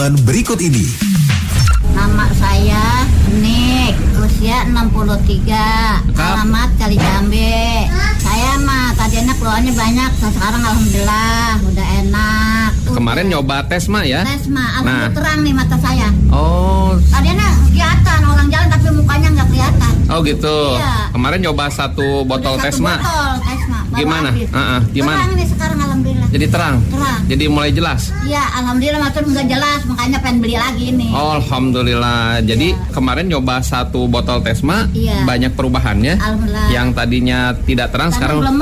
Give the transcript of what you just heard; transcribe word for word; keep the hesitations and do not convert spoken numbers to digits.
Berikut ini. Nama saya Nik, usia enam puluh tiga, alamat Kali Jambe. Saya mah tadinya keluarnya banyak, sekarang alhamdulillah udah enak. Kemarin Udah. nyoba tes mah ya? Tes mah, alhamdulillah Nah. terang nih mata saya. Oh, Tadinya kelihatan orang jalan tapi mukanya nggak kelihatan. oh gitu. Iya. Kemarin nyoba satu botol Udah tes satu mah. botol tes mah. baru Gimana? habis. Uh-uh, gimana? Terang nih sekarang alhamdulillah. Jadi terang. Terang. Jadi mulai jelas. Iya, alhamdulillah maksud nggak jelas, makanya pengen beli lagi nih. Oh, alhamdulillah. Jadi Iya. kemarin nyoba satu botol tesma, Iya. banyak perubahannya. Alhamdulillah. Yang tadinya tidak terang Tadi sekarang belum